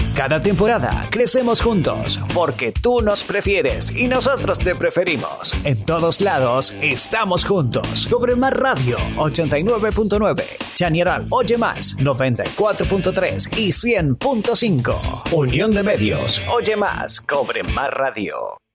Cada temporada crecemos juntos porque tú nos prefieres y nosotros te preferimos. En todos lados estamos juntos. Cobre Más Radio 89.9, Chañaral Oye Más 94.3 y 100.5. Unión de Medios, Oye Más, Cobre Más Radio.